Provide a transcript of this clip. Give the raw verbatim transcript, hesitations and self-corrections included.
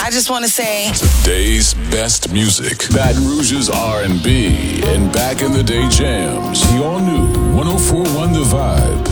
I just want to say today's best music. Baton Rouge's R and B and back in the day jams. The all new one oh four point one The Vibe.